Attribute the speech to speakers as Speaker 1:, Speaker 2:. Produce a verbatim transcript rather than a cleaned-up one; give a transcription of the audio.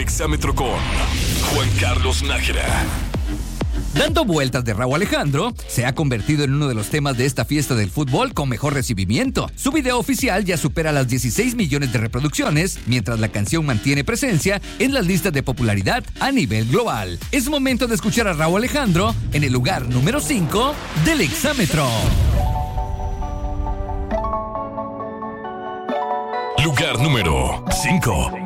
Speaker 1: Exámetro con Juan Carlos Nájera.
Speaker 2: Dando vueltas de Rauw Alejandro, se ha convertido en uno de los temas de esta fiesta del fútbol con mejor recibimiento. Su video oficial ya supera las dieciséis millones de reproducciones, mientras la canción mantiene presencia en las listas de popularidad a nivel global. Es momento de escuchar a Rauw Alejandro en el lugar número cinco del Exámetro.
Speaker 1: Lugar número cinco.